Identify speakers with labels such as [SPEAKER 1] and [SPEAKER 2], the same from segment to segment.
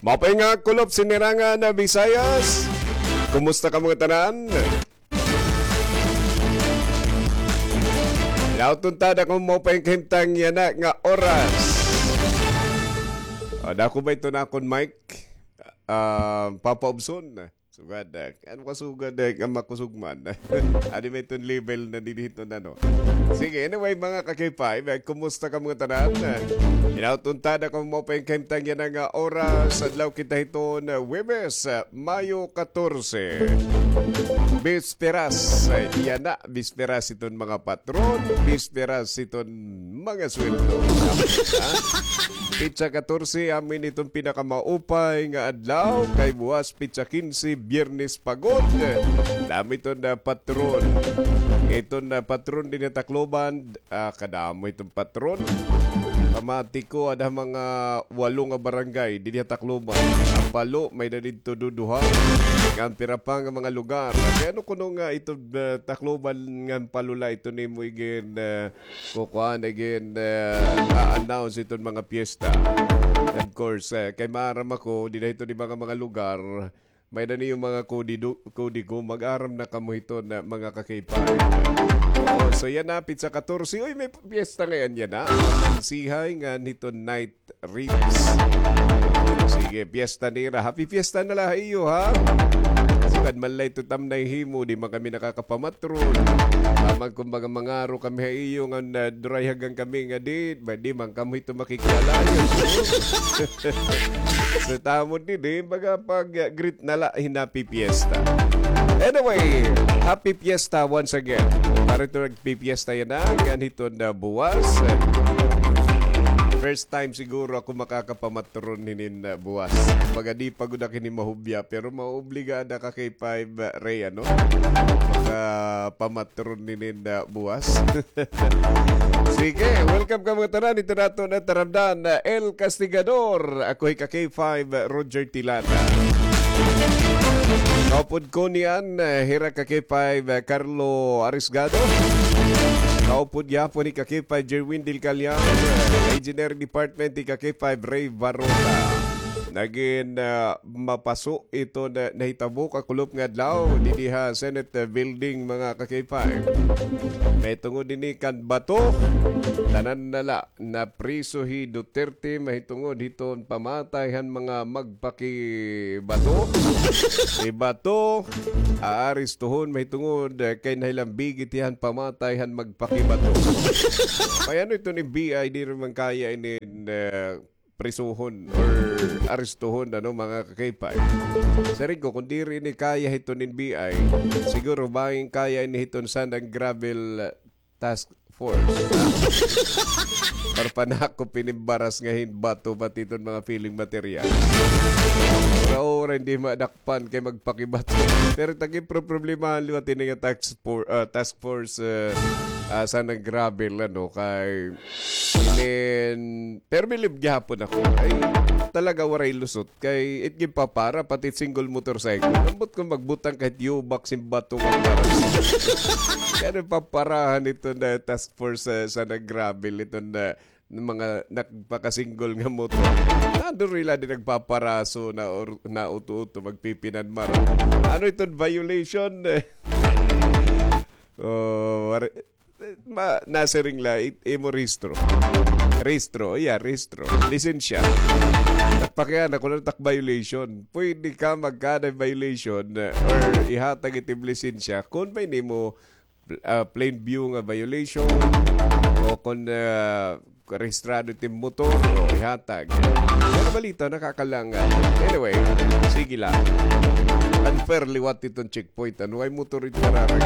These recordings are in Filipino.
[SPEAKER 1] Mapay nga kulop sinirangan na Visayas. Kumusta ka mga tanan? Nautuntad akong mapay kahimtang yan nga oras. Dako ba ito na akong mic? Papa Obson. Sugad. Ano ka sugad ang makusugman? Ano ba itong label na dito na no? Sige, anyway mga kakipay, kumusta ka mga tanan? Inautuntad akong mapay kahimtang yan nga oras. Adlaw kita ito na Webes, Mayo 14. Bisperas. Yan na. Bisperas itong mga patron. Bisperas itong mga sweldo. Pitsa 14, amin itong pinakamaupay nga adlaw. Kay buwas, pitsa 15, Biyernes pagod. Dami itong na patron. Itong na patron din na Tacloban. Kadamo itong patron. Pamati ko ada mga 8 nga barangay di Tacloban. Ang palo may na dito duduha. Ang pirapang nga mga lugar. Kaya ano kuno nga ito Tacloban nga palula ito ni mo again kukuhan again announce itong mga piyesta. Of course, kay maram ako di na ito di mga lugar. May na yung mga kodi ko mag-aram na kamo ito na mga kakipay. So yan na, Pizza 14. Uy, may piyesta ngayon yan na. Sihay nga nito Night Ribs. Sige, piyesta nira. Happy piyesta na lang iyo, ha? Sukad malay ito tamnay himo. Di man kami nakakapamatron. Tamang kumbaga mangaro kami ha iyo nga dry hagang kami nga di man kamo ito makikalayo. So tamo din baga pag greet nala hinapi piyesta. Anyway, happy fiesta once again. Para ito nagpipiesta yan na. Ganito na buwas. First time siguro ako makakapamatron ninin na buwas. Baga di pagod ako ni mahubya. Pero maobligada ka kay 5 Ray, ano? Makapamatron ninin na buwas. Sige, welcome ka mga tanan. Ito nato na taramdan na El Castigador. Ako'y ka kay 5 Roger Tilana. Kaupod ko niyan, hira kakipay Carlo Arisgado. Kaupod niya po ni kakipay Jerwin Del Calyan. Engineering Department ni kakipay Ray Varona. Naging mapaso ito na nahitabo kakulop nga adlaw didiha Senate Building mga kakipay. May tungod din ni kan bato tanan nala na prisohi Duterte mahitungod hiton pamatayhan mga magpakibato. Ibato aaristuhon mahitungod kay nahilambig itihan pamatayhan magpakibato. Kaya ano ito ni BI di rin man kaya ini prisuhon or aristuhon mga kakipay. Saring ko, kung di rin kaya ito ni BI, siguro banging kaya ini ito sa gravel task force. Para pa na ako pinimbaras ngayon bato pati itong mga feeling material. Ora hindi madakpan kay magpakibato. Pero tagi problema liwat ini nga task force sa gravel kay pero bilib gihapon ako ay talaga waray lusot kay itgib pa para pati single motorcycle ambot ko magbutang kahit yubak simbato magbaras kaya paparahan ito na task force sa gravel ito na mga nagpakasingle nga motor nandun rila din nagpaparaso na uto-uto magpipinan mara ano ito violation nasa ring la imo registro lisensya nagpakiyan ako ng tak violation pwede ka magkana violation or ihatag itim lisensya kung may nimo plain view nga violation o kung rehistrado itim motor o ihatag pero balita nakakalangan anyway sige lang unfair liwat itong checkpoint ano ay motor ito nararag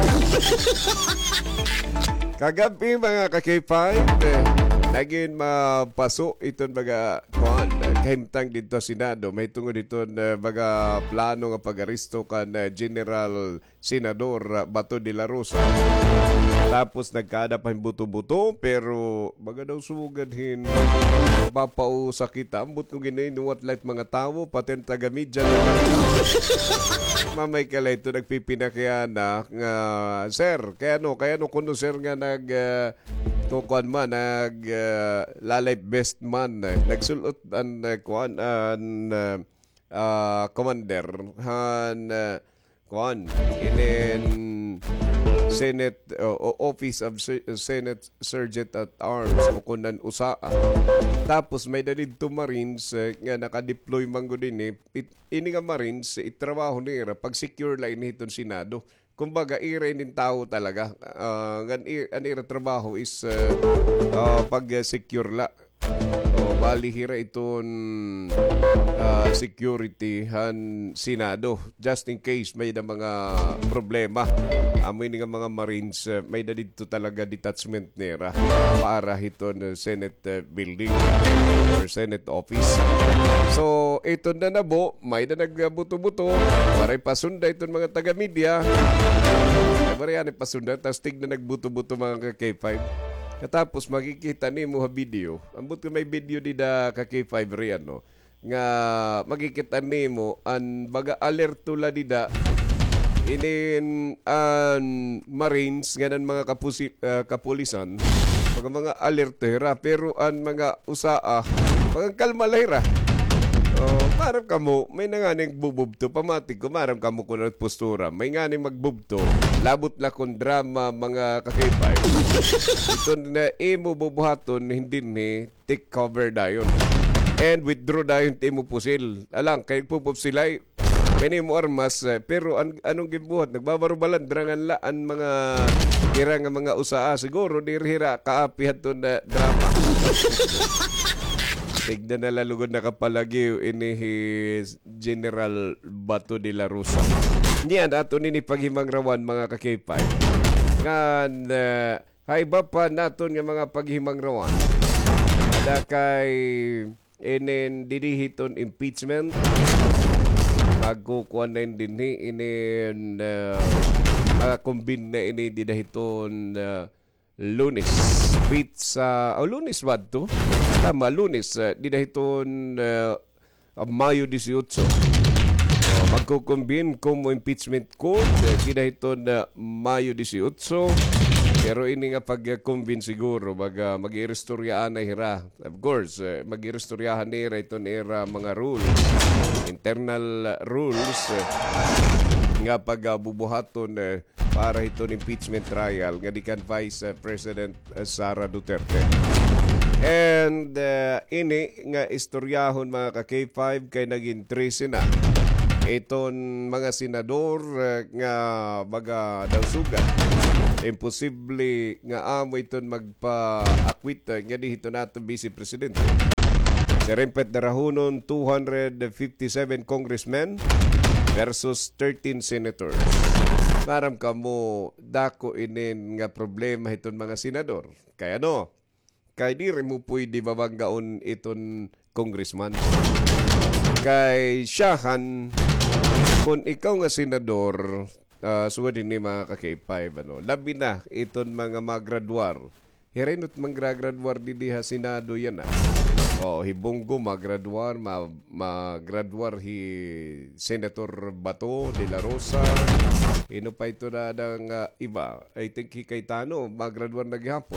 [SPEAKER 1] kagabi mga kakipay naging mapaso itong mga kahimtang dito Senado. May tungod dito na mga plano nga pag-aristo kan General Senador Bato de la Rosa. Tapos nagkada pa buto-buto pero baga daw sugadhin mapapao sa kita. Ambot ko ginayinuwat lahat mga tao pati ang taga-media na mamay ka lang ito nagpipinakyanak nga sir, kaya no kuno sir nga kuan man lalay best man nagsulot an kuan an commander han kuan inin Senate Office of Senate Sergeant at Arms o kunan usaa. Tapos may dalid to Marines nga naka-deploy manggo din ini nga Marines itrabaho nila pag secure la initon Senado. Kumbaga ira inin tao talaga. Ang ira trabaho is pag secure la. Bali hira iton security han Senado just in case may na mga problema. Amoy nga mga Marines may na dito talaga detachment nera para hiton Senate building or Senate office. So ito na nabo may na nagbuto-buto para ipasunda iton mga taga-media. Para yan ipasunda tapos tig na nagbuto-buto mga K5. Katapos makikita ni mo video. Ambot ko may video di da ka K5 riyan no. Nga makikita ni mo an baga alerto la di da inin an Marines nganan mga kapulisan mga alertera pero an mga usaa mga kalmalera. Maram kamo, may nanganing bububto, pamatig ko, maram kamo ko na postura. May nganing magbubto, labot la kon drama mga kakipay. Ito na imo bubuhaton, hindi ni take cover dayon. And withdraw dayon imo pusil. Alang, kay pupop sila'y, kaya mo armas, pero anong gibuhat? Nagbabarubalan, drangan laan mga kira nga mga usaa. Siguro, dirhira, kaapihan to na drama. Tignan na lalugod na kapalagiw ini General Bato de la Rosa. Niyan ato nini paghimang rawan mga kakipay. Ngan haiba pa naton nga mga paghimang rawan. Da kay inin didihiton impeachment. Magkukuan na din inin mga combine na ini didahiton Lunes. Pizza, Lunes ba ito? Tama, Lunes. Dinahiton Mayo 18. Magkukumbin kung impeachment court. Dinahiton Mayo 18. Pero ini nga pag-convene siguro, mag-irestoryaan na hira. Of course, mag-irestoryahan nira iton era mga rules. Internal rules. Nga pag-bubuhaton para ito impeachment trial nga dikan Vice President Sara Duterte. And ini nga istoryahon mga ka-K5 kay naging 13 na. Iton mga senador nga baga daw sugat. Imposible nga amo iton magpa-akwit nga dihito nato Vice President. Si Rempet Darahunon, 257 congressmen versus 13 senators. Maram ka mo dako inin nga problema iton mga senador. Kaya no, kay di rin mo pwede babanggaon iton congressman. Kay siyahan, kung ikaw nga senador, suwad ni mga ka-K5, labi na iton mga magraduar. Hirinot magraduar di diha senado yan hibonggo magraduar, magraduar hi Senator Bato de la Rosa. Ino pa ito na ng iba. I think Cayetano magraduar na gihapon.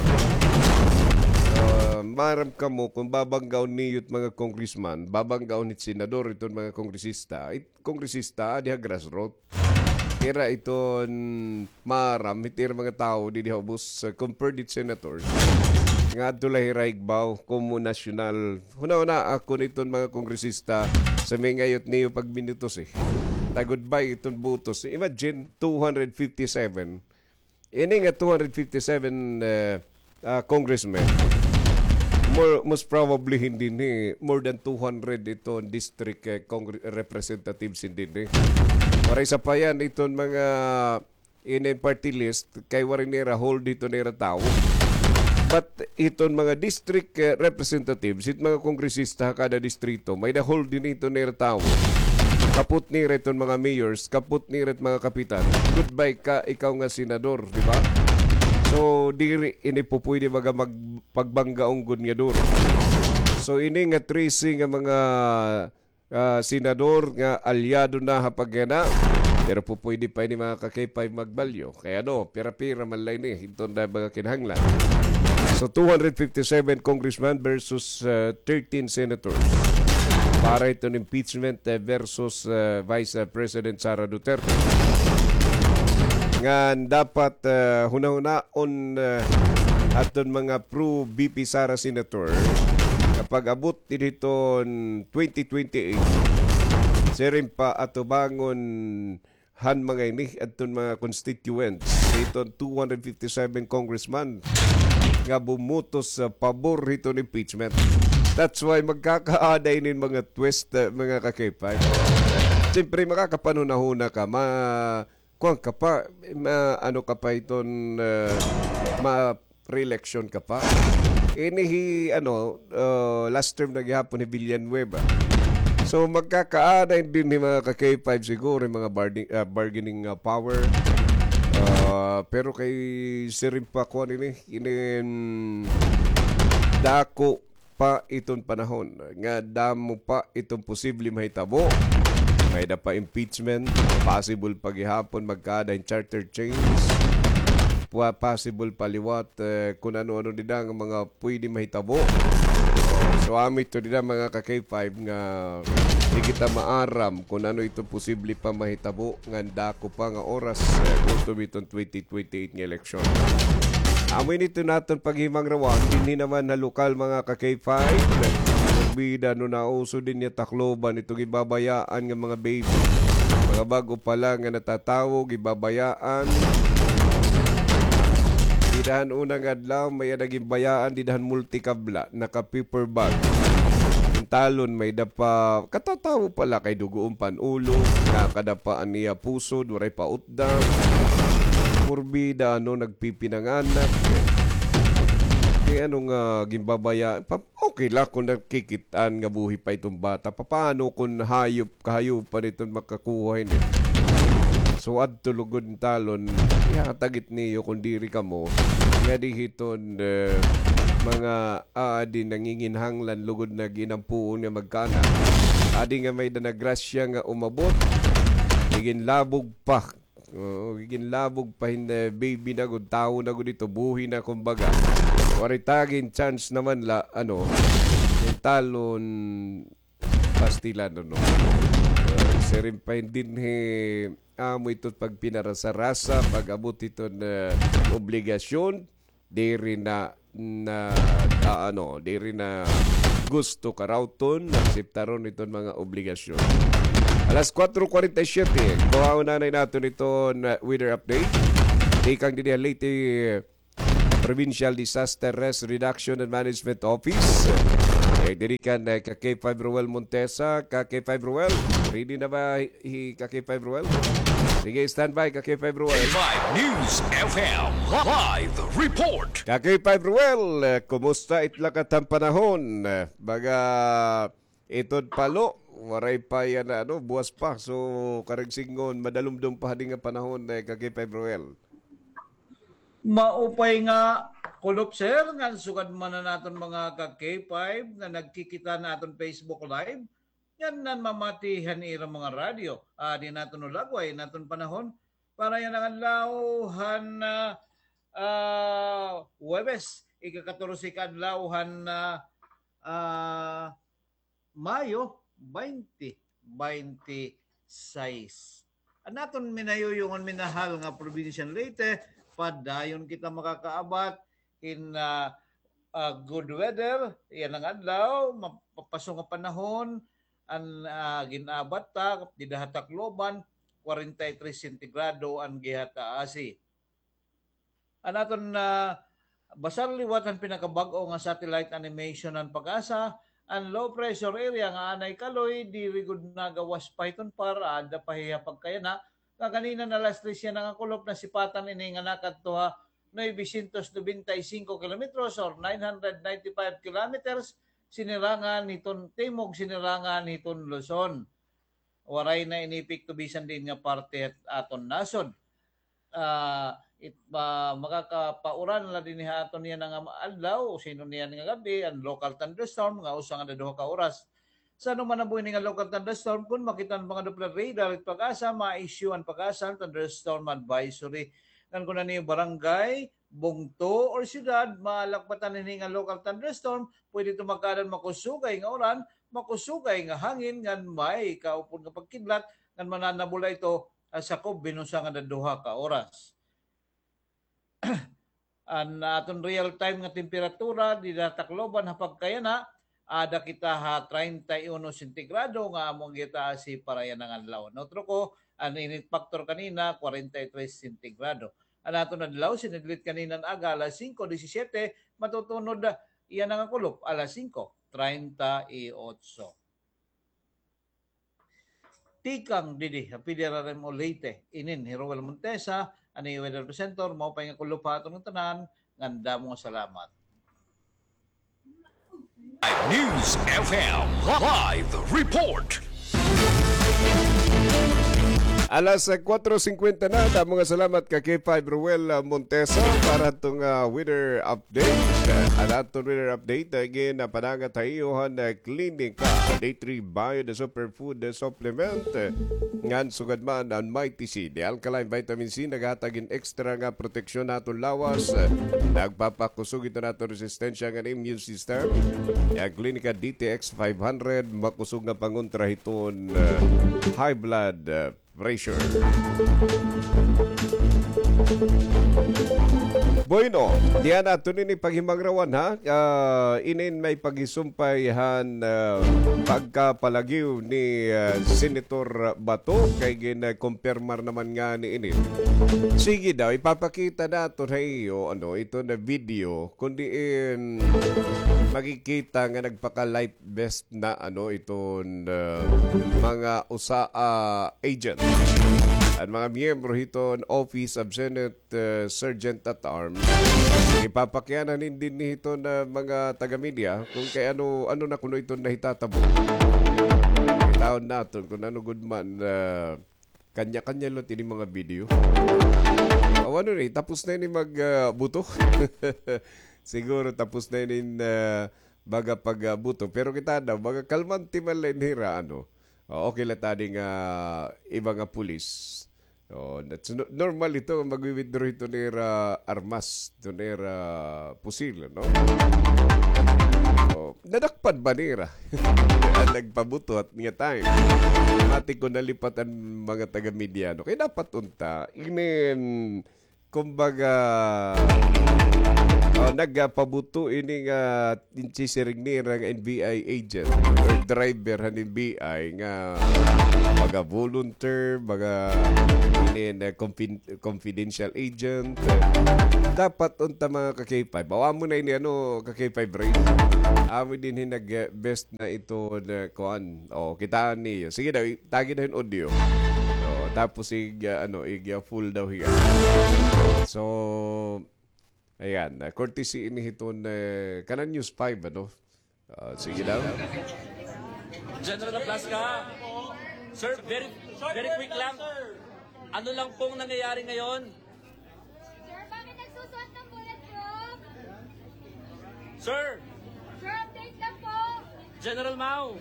[SPEAKER 1] Maram ka mo kung babanggaw niyot mga congressman, babanggaw ni senador iton mga kongresista. Kongresista diha grassroots. Kira iton maram hitir mga tao di dihabos compared with senators. Nga tulay raigbaw komo nasyonal. Huna-una ako niton mga kongresista sa may ngayot niyo pag minutos goodbye iton butos. Imagine 257. Ini nga 257 congressmen. Most probably hindi ni more than 200 ito district representatives hindi ni. Para isa pa yan iton mga in party list kay waring nira hold dito nira tao. But iton mga district representatives, mga kongresista kada distrito, may na-hold din ito nila tao. Kaput ni iton mga mayors, kaput ni mga kapitan. Goodbye ka, ikaw nga senador, di ba? So, diri ini po pwede magpagbanggaong gunyador. So, ini nga tracing nga mga senador nga alyado na hapagana. Pero po pwede pa ini mga ka-K5 magbalyo. Kaya pira-pira malay ni, ito na mga kinahanglan. So 257 congressmen versus 13 senators. para itong impeachment versus Vice President Sara Duterte. Nga dapat hunahuna-on aton mga pro-BP Sara Senator kapag abot dito 2028 sirin pa ato bangon han mga ini aton mga constituents dito 257 congressman nga bumutos sa pabor rito ng impeachment. That's why magkakaaday nin mga twist mga kakipay. Siyempre makakapanunahuna ka kuwang ka pa ano ka pa iton ma-re-election ka pa. Ini last term nagyapon ni Villanueva. So magkakaaday din ni mga ka-K5 siguro yung mga bargaining power. Pero kay sirin pa ko ini dako pa itong panahon nga damo pa itong posible mahitabo. May da pa impeachment, possible paghihapon magkada in charter change, possible paliwat kung ano-ano nila ang mga pwede mahitabo. So amit to nila mga ka-K5 nga di kita maaram kung ano ito posible pa mahitabo nga dako pa nga oras kung itong 2028 nga eleksyon. Amin ito natin paghimang rawan, hindi naman na lokal mga ka-K5. Bida no nauso din niya Tacloban itong ibabayaan ng mga baby. Mga bago pa lang nga natatawag, ibabayaan. Didahan unang adlaw, may naging bayaan, didahan multikabla, naka-paper bag. Yung talon may dapa, katatawo pala kay dugoong panulo, nakadapaan niya puso, duray pa utdang. Kurbida, nagpipinanganak. Kaya gimbabaya, okay lang kung nakikitaan nga buhi pa itong bata. Paano kung kahayop pa nitong makakuha niya? So, ad tulugod talon, ihatagit niyo kung diri ka mo. Nga dihiton mga adi nanginginhanglan lugod na ginampuon nga magkana. Adi nga may danagrasya nga umabot. Higin labog pa. Higin labog pa hindi baby na gud, tao na gud ito, buhi na kumbaga. Waritagin chance naman yung talon pastilan sirin pa din amo ito pag pinarasa-rasa, pag abot ito na obligasyon, diri na gusto karauton, akseptaron ito mga obligasyon. Alas 4:47, kuha na natin ito weather update. Ikang din yan late Provincial Disaster Risk Reduction and Management Office. Dirikan ka-K5 Ruel Montesa. Ka-K5 Ruel, ready na ba ka-K5 Ruel? Sige, standby ka-K5 Ruel.
[SPEAKER 2] K5 News FM Live Report.
[SPEAKER 1] Ka-K5 Ruel, kumusta itlakat ang panahon? Baga itod palo, waray pa yan buwas pa. So karagsingon, madalumdum pa din ang panahon ka-K5 Ruel.
[SPEAKER 3] Maupay nga kulop sir nga sugad man na naton mga ka-K5 na nagkikita naton Facebook Live. Yan nan mamatihan irang mga radyo. Di naton ulagway naton panahon para yan ang adlawhan Huwebes, ika-14 kadlawhan Mayo 2026. Naton minayuyungan minahal nga probinsya Leyte. Padayon kita makakaabat in good weather. Yan ang adlaw, mapapasong ang panahon, ang ginabat ta, didahatakloban, 43 centigrado ang gihataasi. Anaton basal liwat ang pinakabago nga satellite animation ng Pag-asa, ang low pressure area nga anay kaloy, di rigod nagawas pa iton para ada pahiya pagkayana. Kanina na last list yan ang kulop na sipatan ini nga nakadtuha 995 kilometers or 995 kilometers sinirangan niton timog, sinirangan niton Luzon. Waray na inipik tubisan din nga parte aton nasod. Makakapauran na din aton niya nga adlaw, sino niya nga gabi, ang local thunderstorm nga usa nga 2 ka oras. Sa naman ang buhay nga local thunderstorm, kung makita ng mga Doppler radar at Pag-asa, ma-issue ang Pag-asa thunderstorm advisory. Kung na niyo barangay, bungto, or syudad, malakpatan ni nga local thunderstorm, pwede ito magkaroon makusugay nga oran, makusugay nga hangin ngan may kaupon nga pagkidlat ngan mananabula ito sakop binusa nga duha ka oras. Ang aton real time nga temperatura di Tacloban hapag kayana ada kita ha 31 sentigrado nga among kita si parayan ng adlaw. Notro ko ang init factor kanina 43 sentigrado. Ang aton adlaw sinidlit kanina aga alas 5:17 matutunod iyan nga kulop alas 5:38. Tikang didi Federal mo Leyte inin Hiroel Montesa ani weather presenter mao pa nga kulop aton ng tanan nganda mo salamat.
[SPEAKER 2] News FM Live Report.
[SPEAKER 1] Alas 4:50 na, mga salamat ka kay Ruel Montesa para itong weather update. Atong weather update, again, pananga tayohan na klinika. Day 3 Bio, the superfood supplement. Ngan sugad man ang Mighty C. The alkaline vitamin C, naghatagin extra nga proteksyon natong lawas. Nagpapakusog ito natong resistensya ng immune system. Ang klinika DTX 500, makusog na pangontra iton high blood pressure. Bueno, diyan nato ni paghimagrawan ha. Inin may pagisumpayhan pagkapalagiw ni Senator Bato kay gina-confirmar naman nga ni inin. Sige daw, ipapakita nato hayo ito na video kundi makikita nga nagpaka-life vest na itong mga agent at mga miyembro hiton Office of Senate Sergeant at Arms. Ipapakyanan din nito na mga taga-media kung kay ano na kuno ito nahitatabo. Itaon natin kung ano good man kanya-kanya lot ini mga video. Ano rin, tapos na yun magbuto. Siguro tapos na yun baga pagbuto. Pero kita daw, baga kalmanti man lang hira, okay lang tadi nga iba nga pulis. That's normal ito, mag-withdraw ito nira armas, ito nira pusil, no? Nadakpan ba nira? Nagpabuto at nga time. Mati ko nalipat ang mga taga-media, no? Kaya dapat unta, kumbaga, nagpabuto ini nga insisiring nira nga NBI agent or driver ng NBI nga mga volunteer, mga confidential agent. Dapat unta mga ka-K5. Bawa mo na ini ka-K5 race. Amin din nag-best na ito na kuan. Kitaan niyo. Sige daw, tagi na yung audio. Tapos full daw hiya. So, ayan, courtesy ini hiton kanan News 5, sige daw.
[SPEAKER 4] General Plaska, sir, very quick lang. Ano lang pong nangyayari ngayon?
[SPEAKER 5] Sir, bakit nagsusuot ng bulletproof?
[SPEAKER 4] Sir,
[SPEAKER 5] Sir, update lang po.
[SPEAKER 4] General Mao.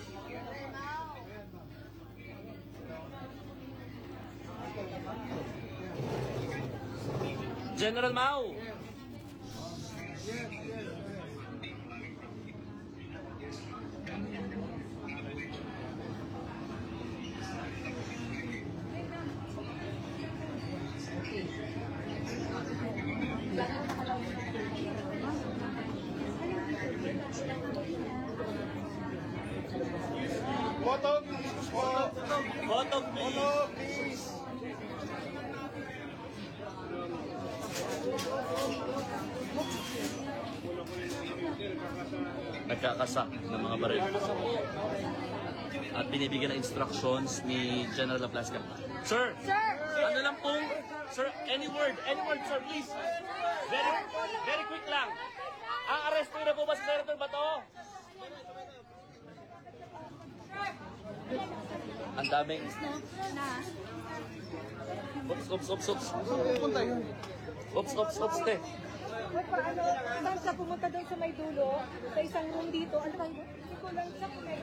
[SPEAKER 4] General Mao. Photo, please. Nagkakasak ng mga baril. At binibigyan ng instructions ni General Laplaska. Sir!
[SPEAKER 5] Sir!
[SPEAKER 4] Ano lang pong, sir, any word, sir, please. Very quick lang. Ang aresto na po ba si Senator Bato? Ang daming... Oops. Oops, te.
[SPEAKER 6] Saan ka pumunta doon sa may dulo? Sa isang room dito? Ano ba yun? Hindi ko lang sa may...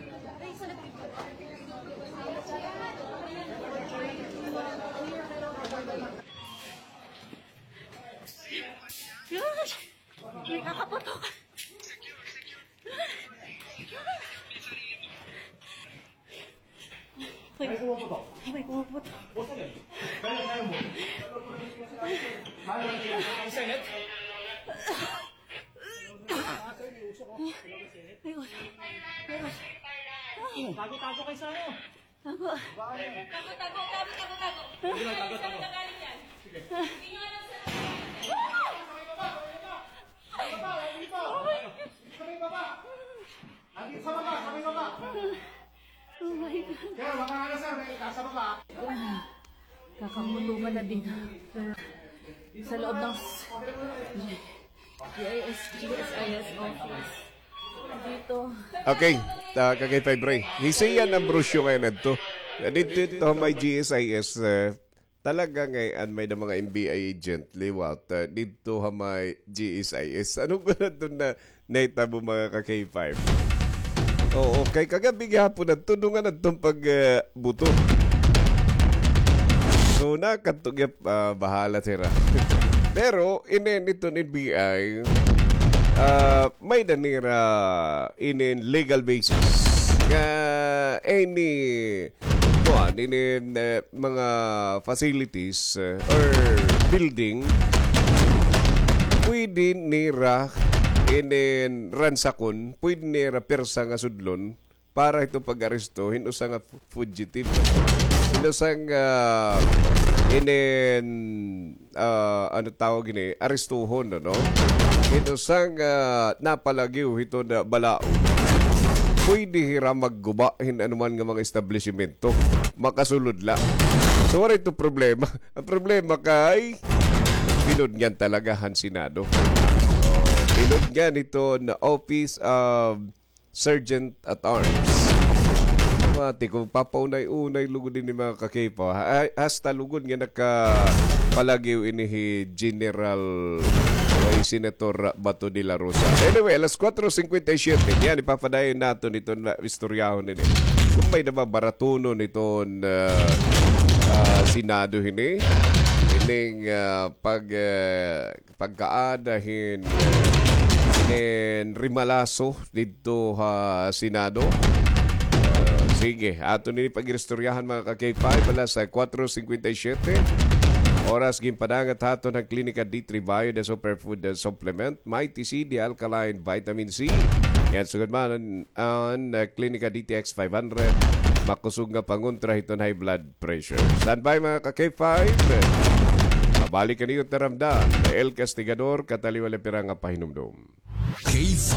[SPEAKER 6] Gosh! Nakakaputok! Ay, may kumapot.
[SPEAKER 4] Tago-tago kayo sa ano?
[SPEAKER 6] Tago. Oh my God. Kakamulungan na din sa loob ng GSIS office. Dito.
[SPEAKER 1] Okay, kagay Ray. Hisiyan ang brosyo ngayon nito. Dito may GSIS. Talaga ngayon may na mga MBI agent liwat. Dito may GSIS. Ano ba na doon na naitabo mga ka-K5? Oo, kay kagabi hapon na tunungan na itong pagbuto. So, nakatugip bahala sira. Pero, ito ng NBI, may danira in legal basis. Any mga facilities or building, pwede nira ransakon, pwede nira persa nga sudlon para ito pag-aresto, hinusa nga fugitive. Hinusa nga ano tawag ini, arestuhon, no? Hinusa nga napalagiw ito na balao. Pwede hira maggubahin anuman nga mga establishmento. Makasulod lang. So, wala ito problema. Ang problema kay pinudngan talaga ang Senado. Pinudngan ito na Office of Sergeant at Arms. Mati, kung papaunay-unay lugod din ni mga kakipa, hasta lugod nga nakapalagiw ini General Senator Bato de la Rosa. Anyway, alas 4:57, yan, ipapadayon natin ito na istoryahon nini. Kung may nababaratuno nito Senado hini, ining pagkaadahin rimalaso dito Senado. Sige, ato nini pag-istoryahan mga ka-K5 alas 4:57. Oras gimpanangat hato ng Klinika D3 Bio de Superfood Supplement, may TCD Alkaline Vitamin C. Yan sugad man ang Klinika DTX 500. Makusog nga pangontra ito high blood pressure. Standby mga ka-K5. Mabalik kaniyo taramdan. El Castigador, kataliwala pirang nga pahinumdum.
[SPEAKER 2] K5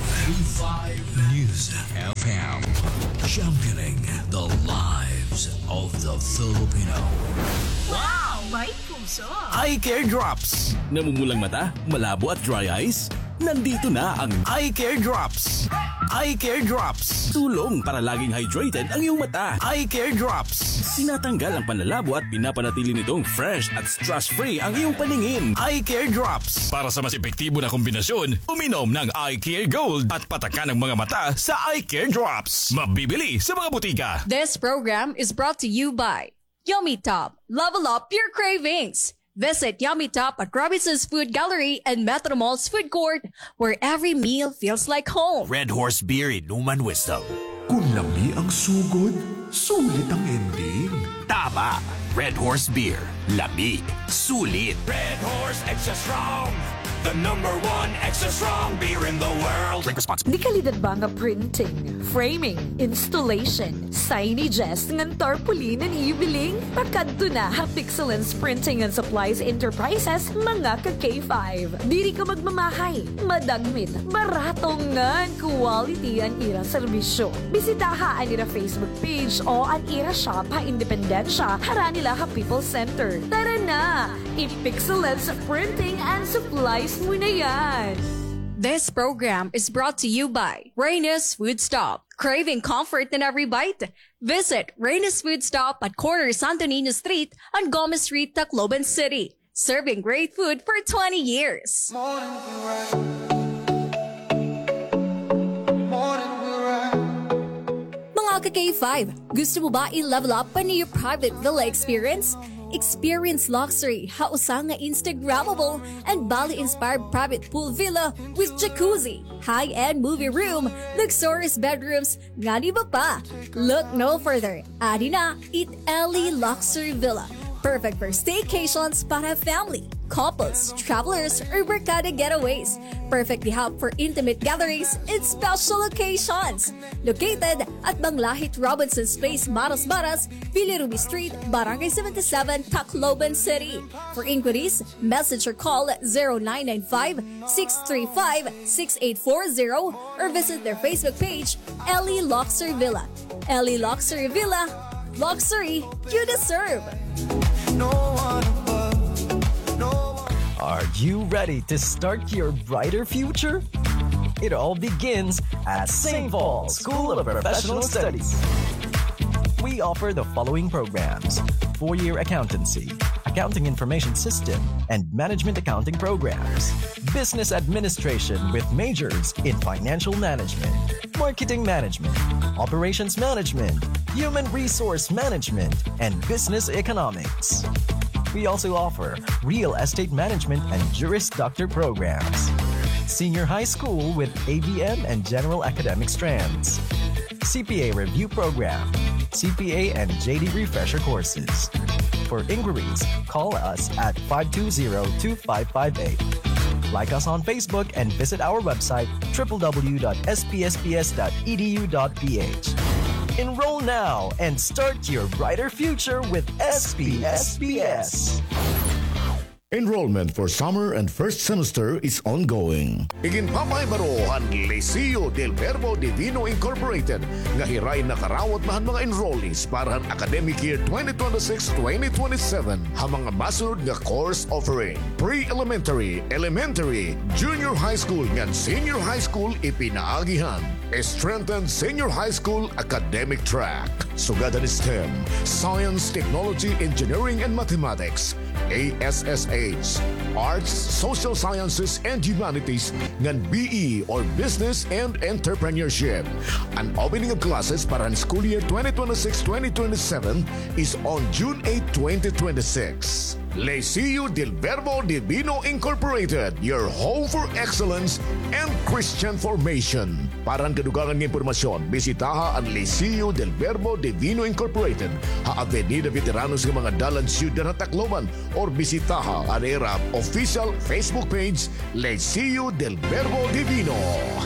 [SPEAKER 2] News FM, championing the lives of the Filipino.
[SPEAKER 7] Wow! May puso!
[SPEAKER 2] Eye Care Drops. Namumulang mata, malabo at dry eyes? Nandito na ang Eye Care Drops. Eye Care Drops. Tulong para laging hydrated ang iyong mata. Eye Care Drops. Sinatanggal ang panlalabo at pinapanatili nitong fresh at stress-free ang iyong paningin. Eye Care Drops. Para sa mas epektibo na kombinasyon, uminom ng Eye Care Gold at patakan ang mga mata sa Eye Care Drops. Mabibili sa mga butika.
[SPEAKER 8] This program is brought to you by Yummy Top. Level up your cravings. Visit Yummy Top at Robinson's Food Gallery and Metro Mall's Food Court, where every meal feels like home.
[SPEAKER 2] Red Horse Beer Inuman Wisdom.
[SPEAKER 9] Kung lami ang sugod, sulit ang ending.
[SPEAKER 2] Tama. Red Horse Beer. Lamig. Sulit. Red Horse Extra Strong. The #1 extra strong beer in the world. Drink responsibly.
[SPEAKER 7] Di kalidad ba nga printing, framing, installation, signages, ngan tarpaulin and ibiling? Pakadto na ha Pixelance Printing and Supplies Enterprises, mga ka-K5. Diri ka magmamahay, madagmit, baratong ngan quality ang irang serbisyo. Bisitaha ang ira Facebook page o ang ira shop ha Independensya, hara nila ha People Center. Tara na! I-Pixelance Printing and Supplies mo na yan!
[SPEAKER 8] This program is brought to you by Reyna's Food Stop. Craving comfort in every bite? Visit Reyna's Food Stop at corner Santo Niño Street on Gomez Street, Tacloban City. Serving great food for 20 years. Mga Mga ka-K5, gusto mo ba i-level up pa niyo private villa experience? Experience luxury, hausang nga Instagrammable, and Bali-inspired private pool villa with jacuzzi, high-end movie room, luxurious bedrooms, nga di ba pa? Look no further. Adi na, Italy Luxury Villa. Perfect for staycations para family, couples, travelers, or barkada getaways. Perfectly helped for intimate gatherings and special occasions. Located at Banglahit Robinson's Place, Maras Maras, Pilirumi Street, Barangay 77, Tacloban City. For inquiries, message or call 0995-635-6840 or visit their Facebook page, Ellie Luxury Villa. Ellie Luxury Villa, luxury you deserve.
[SPEAKER 10] Are you ready to start your brighter future? It all begins at St. Paul School of Professional Studies. We offer the following programs: 4-year accountancy, accounting information system, and management accounting programs, business administration with majors in financial management, marketing management, operations management, human resource management, and business economics. We also offer real estate management and Juris Doctor programs, senior high school with ABM and general academic strands, CPA review program, CPA and JD refresher courses. For inquiries, call us at 520-2558. Like us on Facebook and visit our website www.spsps.edu.ph. Enroll now and start your brighter future with SPSPS.
[SPEAKER 11] Enrollment for summer and first semester is ongoing.
[SPEAKER 12] Iginpapahibaro ang Liceo del Verbo Divino Incorporated nga hiray na karawat mahan mga enrollees para ang academic year 2026-2027 ha mga masunod nga course offering: pre-elementary, elementary, junior high school ngan senior high school ipinaagihan, strengthened senior high school academic track, sugadan STEM, science, technology, engineering, and mathematics, ASSH, Arts, Social Sciences, and Humanities, ngan BE or Business and Entrepreneurship. An opening of classes para ang school year 2026-2027 is on June 8, 2026. Liceo del Verbo Divino Incorporated, your home for excellence and Christian formation. Para ang kadugangan ng impormasyon, bisitaha ang Liceo del Verbo Divino Incorporated, ha Avenida Veteranos ng mga dalan Ciudad ng Tacloban, or bisitaha ang ERAP official Facebook page, Liceo del Verbo Divino.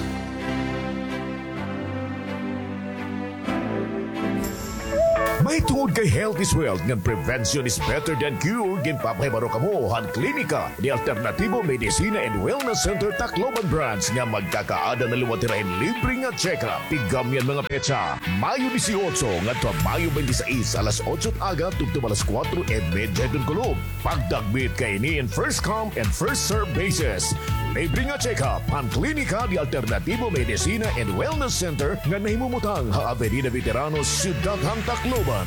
[SPEAKER 12] May tungod kay health is wealth ng prevention is better than cure. Ginpapahibaro kamo han klinika ni Alternatibo Medicina and Wellness Center Tacloban Branch nga magkakaada na luwatirahin libre nga check-up. Tigam yan mga petsa: Mayo 18 ngadto Mayo 26 alas 8 aga tugtong alas 4:30 kulog. Pagdagbit kay ni in first come and first serve basis. Libre nga check-up ang klinika ni Alternatibo Medicina and Wellness Center nga nahimumutang ha Avenida Veteranos, Ciudad ng Tacloban.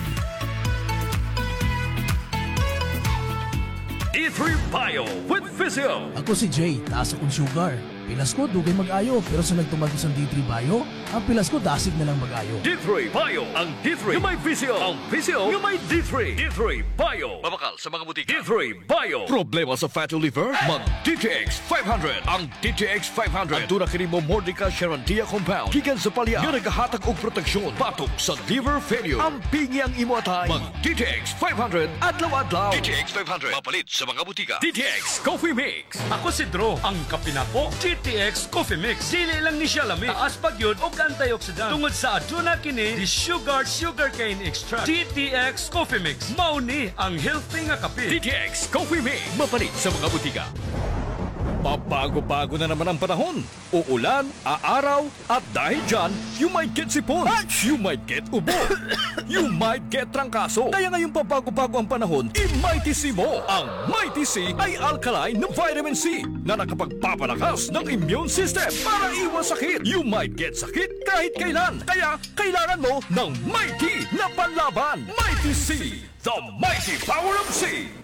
[SPEAKER 2] D3 Bio with Physio.
[SPEAKER 13] Ako si Jay, taas akong sugar. Pilas ko, dugay mag-ayo. Pero sa nagtumag ko sa D3 Bio, ang pilas ko, dasig na lang mag-ayo.
[SPEAKER 2] D3 Bio. Ang D3 yung may Physio. Ang Physio yung may D3. D3 Bio. Mabakal sa mga butika. D3 Bio. Problema sa fatty liver? Mag DTX 500. Ang DTX 500. Ang tuna kini mo Mordica Sharantia compound. Gikan sa palya. Nga nagahatag og proteksyon patok sa liver failure. Ang pingi ang imo atay. Mag DTX 500. Adlaw-adlaw. DTX 500. Mapalit sa mga butika. DTX Coffee Mix.
[SPEAKER 14] Ako si Dro, ang kapinapo. DTX Coffee Mix. Dili lang ni siya lamig. Taas pagyod o antioxidant. Tungod sa aduna kini di sugarcane extract. DTX Coffee Mix. Mauni ang healthy nga kape.
[SPEAKER 2] DTX Coffee Mix. Mapalit sa mga butika. Pabago-bago na naman ang panahon. Uulan, aaraw, at dahil dyan, you might get sipon. You might get ubo. You might get trangkaso. Kaya ngayong pabago-bago ang panahon, i-Mighty C mo. Ang Mighty C ay alkaline na vitamin C na nakapagpapalakas ng immune system para iwas sakit. You might get sakit kahit kailan. Kaya kailangan mo ng Mighty na panlaban. Mighty C, the mighty power of C.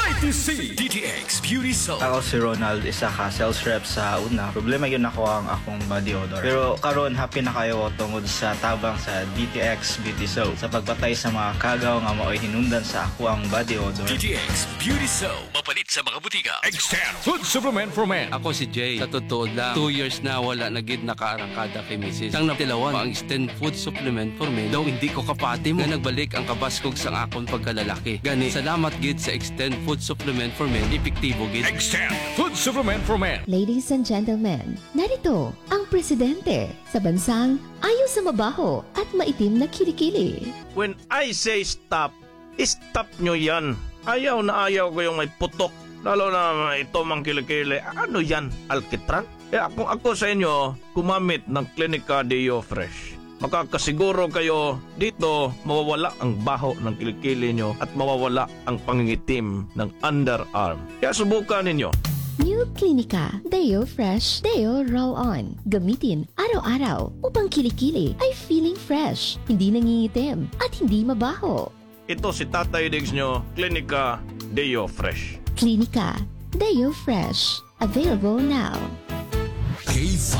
[SPEAKER 2] Mighty C DTX Beauty Soap.
[SPEAKER 15] Ako si Ronald, isa ka sales rep sa una. Problema yun ako ang akong body odor. Pero karon happy na kayo tungod sa tabang sa DTX Beauty Soap. Sa pagbatay sa mga kagaw nga mao'y hinundan sa ako ang body odor.
[SPEAKER 2] DTX Beauty Soap. Mapalit sa mga butika. Extend Food Supplement for Men.
[SPEAKER 16] Ako si Jay. Sa totoo lang, 2 years na wala na gid nakaarangkada kay Mrs. Sang natilawan, ang Extend Food Supplement for Men. Daw hindi ko kapati mo na nagbalik ang kabaskog sang akon pagkalalaki. Gani, salamat gid sa Extend Food Supplement for Men. Epektibo gid.
[SPEAKER 2] Extend Food Supplement for Men.
[SPEAKER 17] Ladies and gentlemen, narito ang presidente sa bansang ayaw sa mabaho at maitim na kilikili.
[SPEAKER 18] When I say stop, stop nyo yan. Ayaw na ayaw ko yung may putok. Lalo na ito mang kilikili. Ano yan? Alkitran? Kung ako sa inyo, gumamit ng Clinica Deo Fresh. Makakasiguro kayo dito mawawala ang baho ng kilikili nyo at mawawala ang pangingitim ng underarm. Kaya subukan ninyo.
[SPEAKER 17] New Clinica Deo Fresh Deo Roll On. Gamitin araw-araw upang kilikili ay feeling fresh, hindi nangingitim at hindi mabaho.
[SPEAKER 18] Ito si Tatay Diggs nyo, Clinica Deo Fresh.
[SPEAKER 17] Clinica Deo Fresh. Available now.
[SPEAKER 2] K5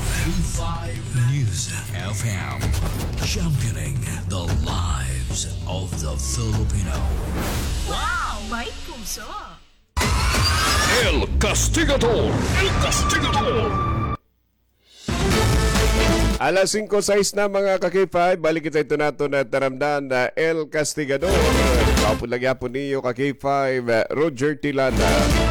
[SPEAKER 2] News FM. Championing the lives of the Filipino.
[SPEAKER 7] Wow! May puso!
[SPEAKER 2] El Castigador. El Castigador.
[SPEAKER 1] Alas 5:06 na mga ka-K5, balik kita ito nato na taramdan na El Castigador. Kapulang-yapon niyo ka-K5, Roger Tilana.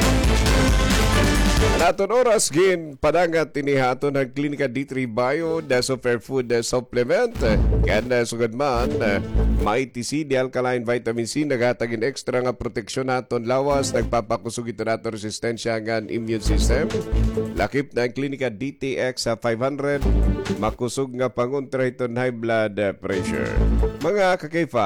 [SPEAKER 1] Naton oras gin padangat inihaton ng Klinika D3 Bio da Super Food Supplement. Kaya sugad man, Mighty C, Alkaline Vitamin C, nagatagin extra nga proteksyon naton lawas, nagpapakusog ito nato resistensya ng immune system. Lakip na ang Klinika DTX sa 500, makusog nga pangontra ito high blood pressure. Mga ka-K5,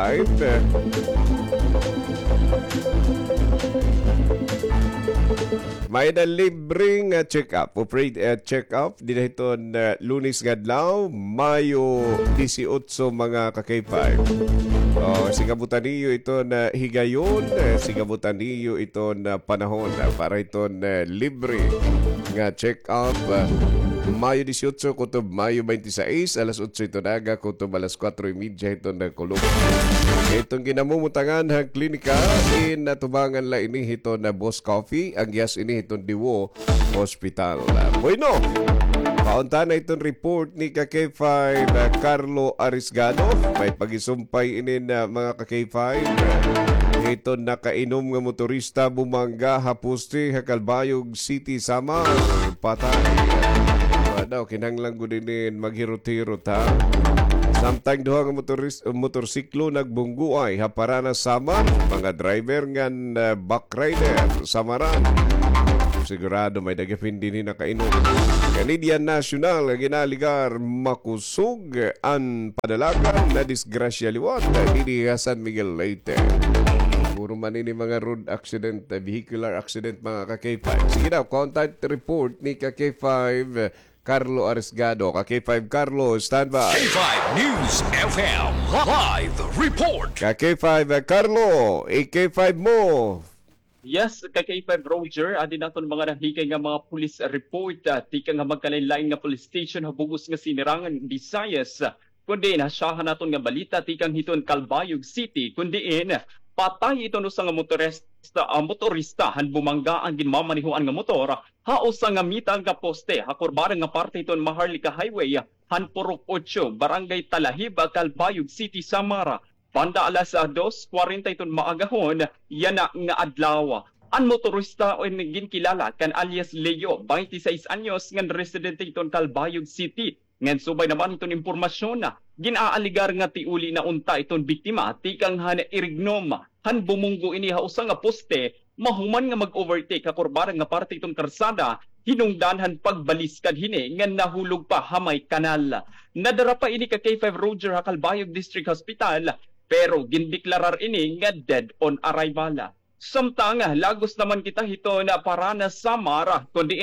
[SPEAKER 1] may na libreng check-up. Check-up. Dinahiton Lunes Gadlaw, Mayo 18 mga ka-K5. Sigabutan niyo ito na higayon. Sigabutan niyo ito na panahon para ito na libre nga check-up. Mayo 18 kutob Mayo 26, alas 8 ito naga, kutob alas 4:30 ito na kulong. Itong ginamumutangan ng klinika, inatubangan la ini ito na Boss Coffee, ang yes ini itong Diwo Hospital. Bueno, paunta na itong report ni ka-K5 Carlo Arisgado. May pag-isumpay ini na mga ka-K5. Ito nakainom nga motorista bumangga hapusti Hakalbayog City Sama. Patay. Daw kinahanglan gud din maghirot-hirot ha. Samtang duha nga motorsiklo nagbungguay haparana sama mga driver ngan back rider samaran. Sigurado may dagapin din nakainom. Canadian National ginaligar makusog ang padalagan na disgrasya liwat didi San Miguel Leyte. Puro man ini mga road accident, vehicular accident mga ka-K5. Sige daw, contact report ni ka-K5 Carlo Arisgado. Ka-K5 Carlo, stand by.
[SPEAKER 2] K5 News FM Live Report.
[SPEAKER 1] Ka-K5 Carlo, AK5 mo.
[SPEAKER 19] Yes, ka-K5 Roger, adin naton mga nahikay nga mga police report. Tika nga magkalain-lain nga police station habugos nga sinirangan Visayas. Kundi nasyahan naton nga balita tikang hiton Calbayog City. Kundiin patay ito no sa nga motorista han bumangga ang ginmamanihuan nga motor haos nga mitang nga poste hakurbarang nga parte iton Maharlika Highway han Purok 8 Barangay Talahib Calbayog City Samara banda alas 2:40 iton maagahon yana nga adlaw. Ang motorista o ginkilala kan alias Leo 26 anyos nga residente iton Calbayog City. Ngan subay naman itong impormasyon na ginaaligar nga tiuli na unta itong biktima tikang han irignom han bumunggo ini hausa nga poste mahuman nga mag-overtake kakurbarang nga parte itong karsada hinungdan han pagbaliskad hini nga nahulog pa hamay kanal. Nadara pa ini ka K5 Roger Calbayog District Hospital pero gindeklarar ini nga dead on arrival. Samtang lagos naman kita hito na para na Samara kundi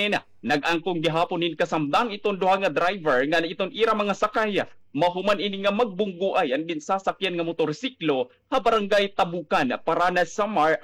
[SPEAKER 19] Nag-angkong gihaponin kasamdang iton duha nga driver nga iton ira mga sakay mahuman ini nga magbungguay ang ginsasakyan nga motorsiklo ha barangay Tabukan Paranas Samar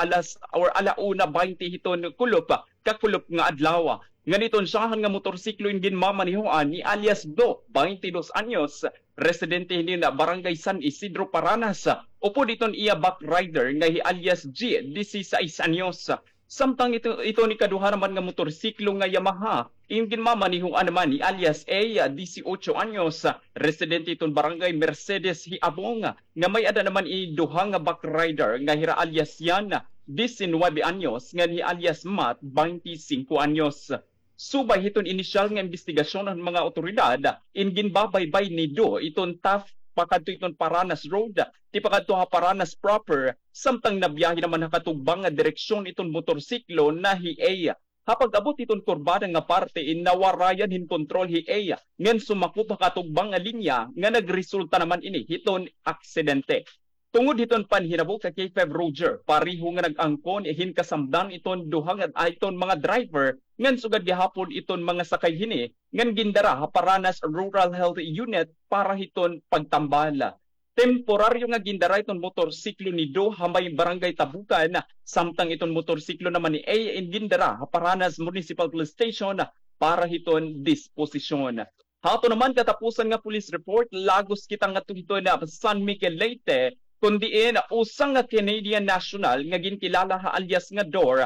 [SPEAKER 19] alauna 20 hiton kulop kakulop nga adlaw. Nganiton siyahan nga motorsiklo ingin mamanihoan ni alias Do, 22 anyos, residente hindi na barangay San Isidro Paranas. Upo diton iya back rider nga hi alias G, 16 anyos. Samtang ito ni kaduha naman nga motorsiklo nga Yamaha, ingin mamanihoan naman ni alias A, 18 anyos, residente iton barangay Mercedes Hiabong, nga may ada naman duha nga back rider nga hira alias Yan, 19 anyos, nga ni alias Matt, 25 anyos. Subay hiton inisyal nga investigasyon ng mga otoridad ingin babaybay ni Do iton TAF pakadto iton Paranas Road ti pakadto ha Paranas proper samtang nabiyahe naman nakatugbang nga direksyon iton motorsiklo na hiaya. Hapag abot iton kurbada nga parte nawarayan hin kontrol hiaya ngan sumako pakatugbang nga linya nga nagresulta naman ini hiton aksidente. Tungod hiton panhinabok sa K5 Roger, pariho nga nag-angkon ihin kasamdang iton duhang at iton mga driver ngan sugad gihapon iton mga sakay hini ngan gindara ha Paranas Rural Health Unit para hiton pagtambala. Temporaryo nga gindara iton motorsiklo ni Do hamay barangay Tabukan samtang iton motorsiklo naman ni A in gindara ha Paranas Municipal Police Station para hiton disposisyon. Hato naman katapusan nga police report lagos kitang nga hiton na San Miguel Leyte kundiin usang nga Canadian national nga ginkilala ha alias nga Dor,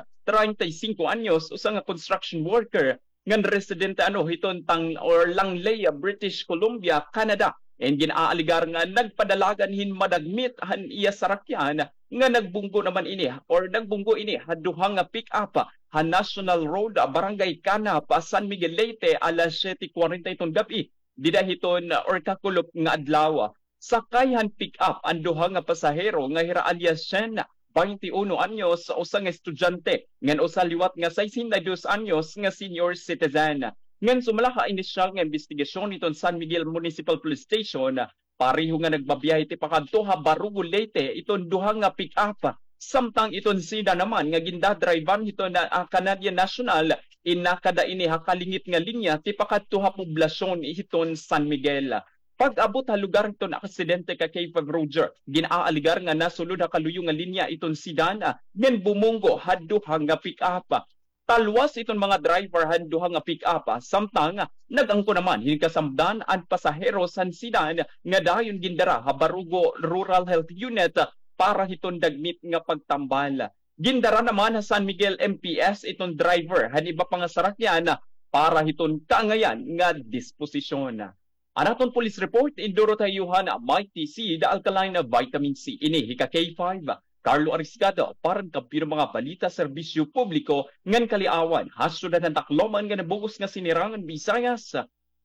[SPEAKER 19] 35 anyos, usang nga construction worker nga residente hiton Langley, British Columbia, Canada. And ginaaligar nga nagpadalagan hin madagmit han iya sarakyan nga nagbunggo naman ini haduhang nga pick up ha National Road, Barangay Canap, San Miguel Leyte, alas 7:40 itong gabi. Didahiton or kakulop nga adlaw. Sakayhan pick up ang duha nga pasahero nga hira alias Shen, 21 anyos, usang estudyante, ngan usa liwat nga 62 anyos nga senior citizen. Ngan sumala ka inisyal nga investigasyon iton San Miguel Municipal Police Station, pariho nga nagbabiyahe ti pakadto ha Barugo Leyte iton duha nga pick up. Samtang iton sida naman nga gindadrivean iton na Canadian National inakada ini ha kalingit nga linya ti pakadto ha poblasyon iton San Miguel. Pag-abot ha lugar ito na aksidente ka K5 Roger, ginaaligar nga nasulod ha kaluyo nga linya iton sidana, ngan bumunggo hadduha nga pick-up. Talwas iton mga driver hadduha nga pick-up, samtang nagangko naman hinkasamdan ang pasahero san sidan nga dayon gindara ha Barugo Rural Health Unit para hiton dagmit nga pagtambal. Gindara naman ha San Miguel MPS iton driver haniba pa nga sarakyan para hiton kaangayan nga disposisyon. Anaton police report, induro tayuhan may TC da alkaline vitamin C. Ini hika K5, Carlo Ariscado, parang kapiro mga balita serbisyo publiko ngan kaliawan. Hasudan ng takloman nga nabugos nga sinirangan Visayas.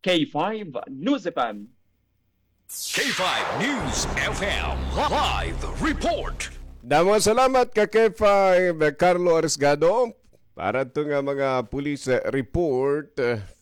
[SPEAKER 19] K5 News FM.
[SPEAKER 12] K5 News FM Live Report.
[SPEAKER 1] Damo salamat ka K5 Carlo Ariscado para ito nga mga police report.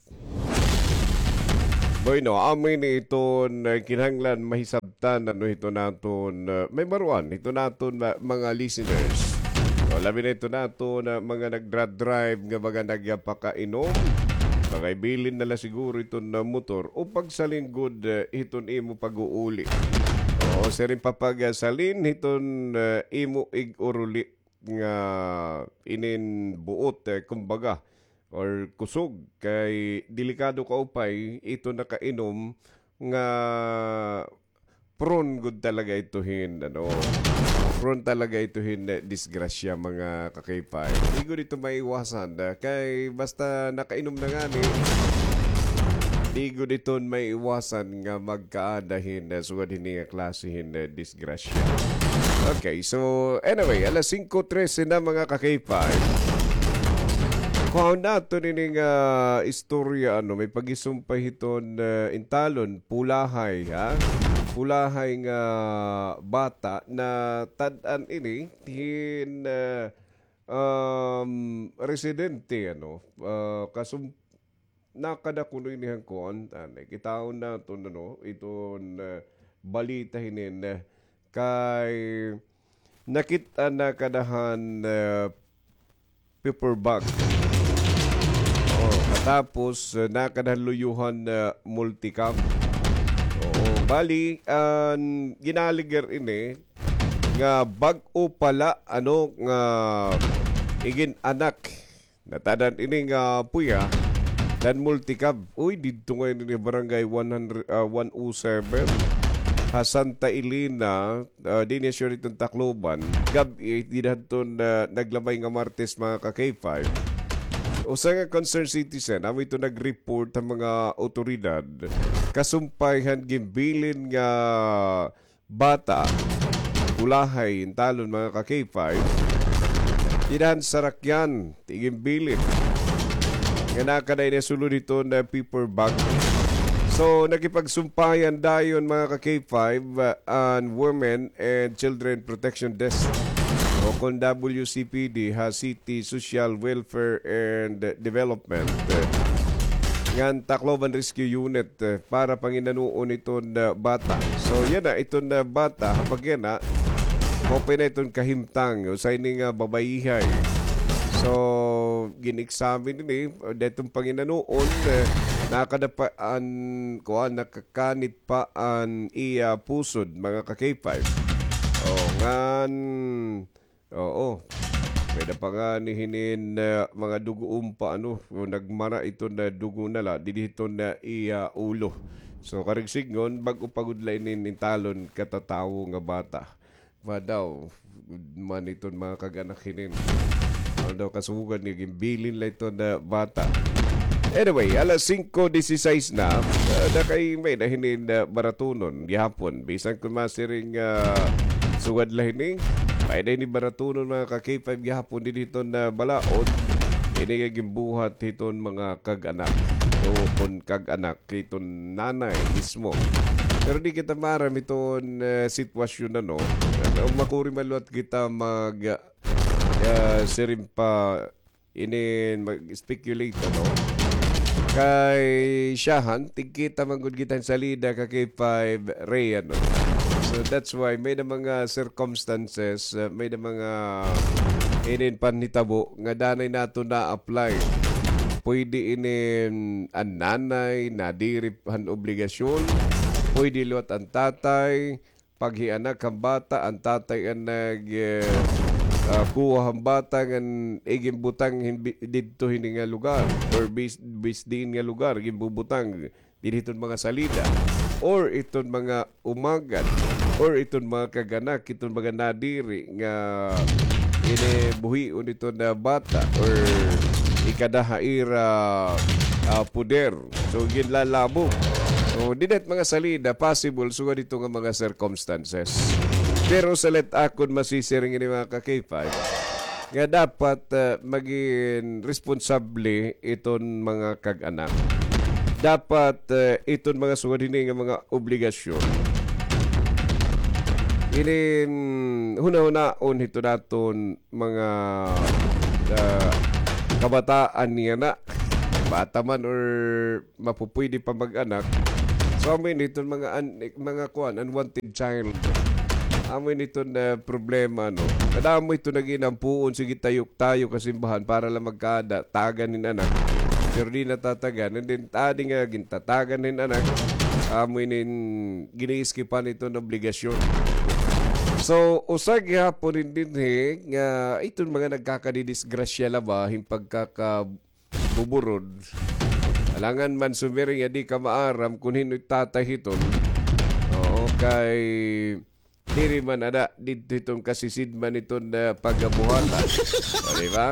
[SPEAKER 1] Bueno, amin iton kinahanglan mahisabtan ito naton may maruan ito naton mga listeners. So, labi na ito naton mga nagdra-drive nga mga nagyapakainom. Mga ibilin nala siguro iton na motor o pagsalinggod iton imo pag-uuli. O sirin papagasalin iton imo ig-uruli nga inin buot kumbaga or kusog kay delikado ka upay ito nakainom nga prone good talaga ituhin prone talaga ituhin disgrasya mga kakaypay. Hindi ko dito maiwasan kay basta nakainom na nga hindi ko dito maiwasan nga magkaadahin sugad hini nga klasihin disgrasya. Okay, so anyway, alas 5:13 na mga kakaypay. Kung nato nining istorya may pagisumpay hiton intalon pulahay pulahay nga bata na tad-an ini tin residente nakada kuno inihang kon kitaon na to iton balita hinin kay nakita na kadahan paper bag Tapos nakadaluyuhan multicam. Oo, bali ginaliger ini nga bag-o pala nga igin anak natadan ini nga puya dan multicab. Uy, dito nga ini barangay 107 Santa Elena, dinesyo itong Tacloban. Gabi, dinaton naglabay nga Martes mga ka-K5. Usa nga concerned citizen, amo ito nag-report ang mga otoridad. Kasumpayhan gimbilin nga bata, ulahay, talon mga ka-K5. Dinahan sarakyan, tigimbilin. Nga nakaday na sulod ito na paper bag. So, nakipagsumpayan dayon mga ka-K5 ang Women and Children Protection Desk o kung WCPD, City Social Welfare and Development ngan Tacloban Rescue Unit para panginanuon itong bata. So, yan na, itong bata, kapag yan na, open na itong kahimtang, usay ni nga babayihay. So, giniksamin ini, detong panginanuon, nakadapaan ko, nakakanit pa ang iya pusod, mga ka-K5. Pwede pa nga nihinin mga dugoong pa, nagmara ito na dugo nala, dito na iya ulo. So, karigsigon, bago pagudlay talon katatawo nga bata. Madaw, man ito mga kaganakinin. Daw kasugan niya, gimbilin lang ito na bata. Anyway, alas 5:16 na, nakay may nahinin na baratunon, gihapon. Bisan kung masiring sugad lahining, may na ni baratunon mga ka-K5 gihapon din dito na balaod. Inigaging buhat iton mga kag-anak. O kung kag-anak, iton nanay mismo. Pero di kita maram itong sitwasyon na makuri maluat kita sirim pa mag-speculate kay siyahan, tigkita manggod kita sa salida ka K5 Ray So that's why may na mga circumstances, may na mga panitabo nga danay nato na-apply. Pwede ang nanay na diripan obligasyon. Pwede luat ang tatay, paghianak ang bata, ang tatay ang kuha ang bata ng igimbutang dito hindi nga lugar or bis din nga lugar, igimbubutang dito mga salida or iton mga umagat or iton mga kaganak, iton mga nadiri nga buhion ito na bata or ikadahaira puder. So, ginlalabo. So, dinat mga salida, possible, so dito nga mga circumstances. Pero sa let akon masisiring ini mga ka-K5, nga dapat maging responsable iton mga kag-anak. Dapat iton mga suwadin nga mga obligasyon. Huna-hunaon ito naton mga kabataan niya na. Bata man or mapupwede pa mag-anak. So, amin ito mga unwanted child. Amin ito na problema, Kadamo ito naginampuon, sige tayo kasimbahan para lang magkada, tagan nin anak. Pero di natatagan, and then tadi nga gintatagan nin anak, amin nin giniiskipan ito na obligasyon. So, usag hapon rin din nga ito mga nagkakadidisgrasya ba, yung pagkakabuburod. Alangan man sumiring, di ka maaram kung hino'y tatahiton. Oo, kay diri man ada dito itong kasisidman itong paggabuhatan. O, diba?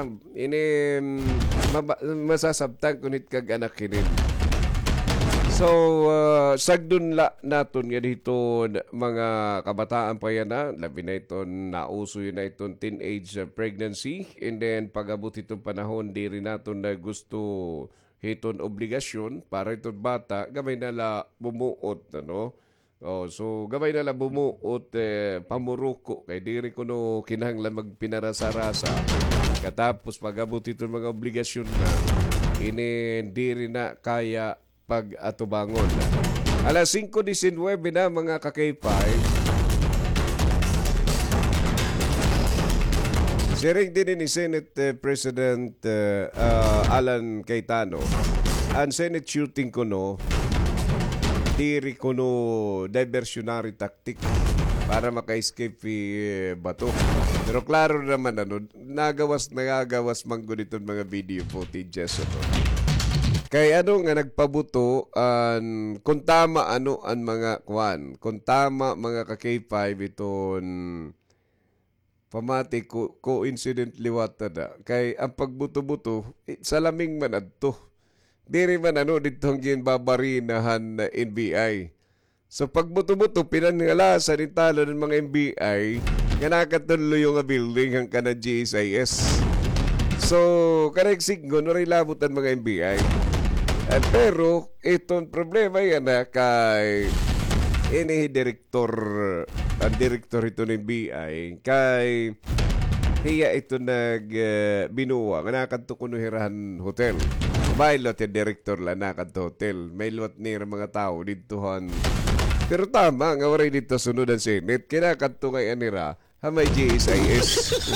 [SPEAKER 1] Masasabtang kunit kag anak kinin. So, sagdun naton nga dito mga kabataan pa yan labi na itong nauso yun na itong teenage pregnancy, and then pag-abot itong panahon, diri naton na gusto hiton obligasyon para itong bata, gamay nala bumuot, so gamay nala bumuot pamuruko, kay diri ko kinahanglan magpinarasa-rasa. Katapos pag-abot itong mga obligasyon na, diri na kaya pag-atubangon. Alas 5:19 na mga ka-K5. Sharing din ni Senate President Alan Cayetano, ang Senate shooting kuno, diri kuno diversionary tactic para maka-escape bato. Pero klaro naman nagagawas manggo nitong mga video footages. Kaya nga nagpabuto kung tama ang mga kung tama mga ka-K5 iton pamati coincidentally watada. Kay ang pagbuto-buto sa laming man adto. Diri man dito ang ginbabarinahan na NBI. So pagbuto-buto pinanngala sa talo ng mga NBI nga nakatuloy yung building ang kana GSIS. So kanagsiggo no rin labutan mga NBI. Pero itong problema yan kay ang direktor ito ng BI kay hiya ito binuwa nga nakanto kunuhirahan hotel. May lot yung direktor lang nakanto hotel. May lot nira mga tao ditohan. Pero tama nga waray dito sunod ang Senate. Kinakanto kay anira may GSIS.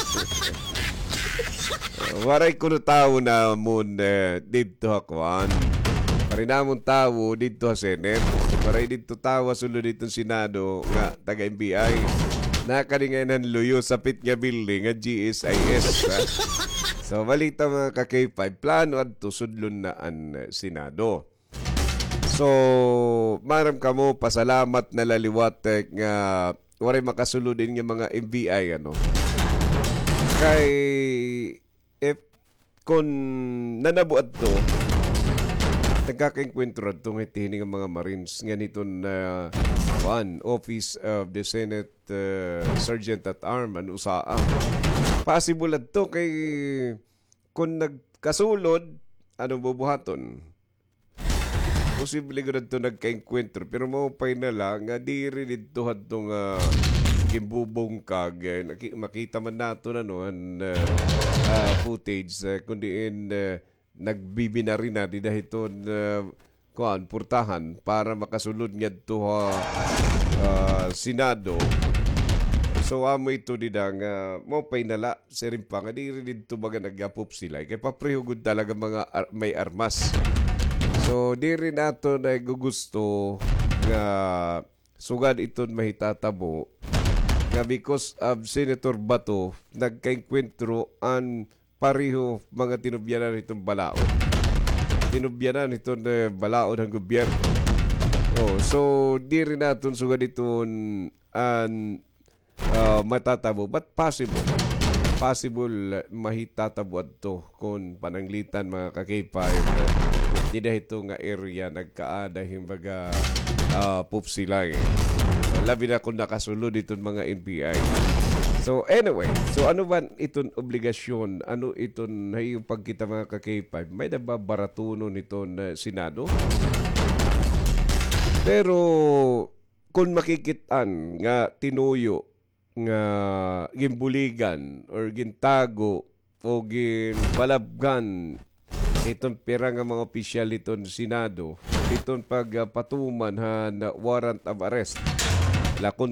[SPEAKER 1] Waray kuno tao na muna dito hakuan. Parinamon tao dito sa Senate. Paray dito tao sulod dito Senado nga taga-NBI. Nakalinganan luyo sa pit nga building nga GSIS. So balita mga ka-K5, plano at sudlon na ang Senado. So maram kamo pasalamat na laliwat nga waray makasuludin nga mga NBI Kay kung nanabuat to nagkakainkwentro itong itining ang mga Marines nga nito na Office of the Senate Sergeant at Arm USAA. Possible at to kay kung nagkasulod bubuhaton. Posible ko na ito nagkainkwentro pero maupay na lang nga di rin ito itong kimbubong kag. Makita man nato footage kundiin nagbibina rin na di dahil ito purtahan para makasulod nga ito Senado. So amo ito didang maupay nala sirin pa nga di rin ito baga nag-apop sila kaya paprihugod talaga mga may armas. So di rin nato na gugusto nga sugad ito mahitatabo nga because of Senator Bato nagkainkwentro ang pariho mga tinubyanan itong balaod. Tinubyanan itong balaod ng gobyerno. So di rin natin sugad itong matatabo. But possible. Possible mahitatabo ito kung pananglitan mga ka-K5. Di dahil ito nga area nagkaada himbaga pupsilay. Labi na kung nakasulod itong mga NBI. So anyway, ano ba itong obligasyon? Ano itong yung pagkita mga ka-K5? May nababaratuno nitong Senado? Pero kung makikitaan nga tinuyo nga gimbuligan or gintago o ginbalabgan itong pera nga mga opisyal itong Senado, itong pagpatuman na warrant of arrest. Lakon